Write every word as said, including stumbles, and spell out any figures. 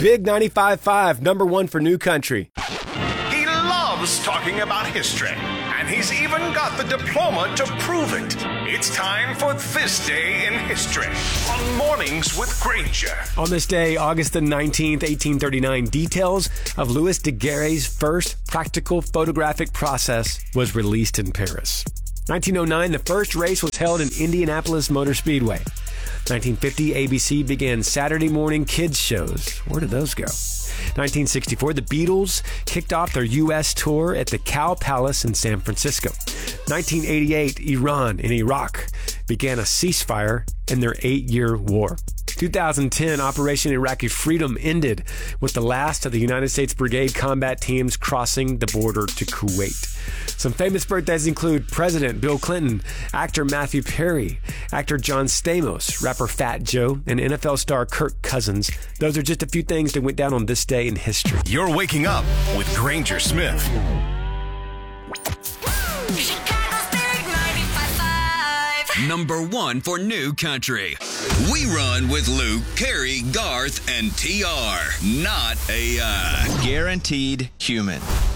Big ninety-five point five, number one for New Country. He loves talking about history, and he's even got the diploma to prove it. It's time for This Day in History on Mornings with Granger. On this day, August the nineteenth, eighteen thirty-nine, details of Louis Daguerre's first practical photographic process was released in Paris. nineteen oh nine, the first race was held in Indianapolis Motor Speedway. nineteen fifty, A B C began Saturday morning kids shows. Where did those go? nineteen sixty-four, the Beatles kicked off their U S tour at the Cow Palace in San Francisco. nineteen eighty-eight, Iran and Iraq began a ceasefire in their eight-year war. two thousand ten, Operation Iraqi Freedom ended with the last of the United States Brigade combat teams crossing the border to Kuwait. Some famous birthdays include President Bill Clinton, actor Matthew Perry, actor John Stamos, rapper Fat Joe, and N F L star Kirk Cousins. Those are just a few things that went down on this day in history. You're waking up with Granger Smith. Chicago's Big ninety-five point five. Number one for New Country. We run with Luke, Carrie, Garth, and T R. Not A I. Guaranteed human.